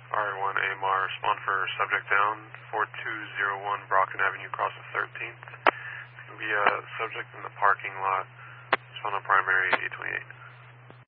R1 AMR, respond for subject down, 4201 Brocken Avenue, across the 13th. It's going to be a subject in the parking lot. It's on the primary 828.